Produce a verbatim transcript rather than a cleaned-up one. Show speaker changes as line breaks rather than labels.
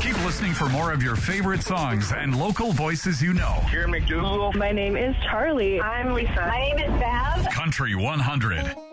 Keep listening for more of your favorite songs and local voices you know.
Here, McDougal.
My name is Charlie.
I'm Lisa. My name is Bev.
Country one hundred.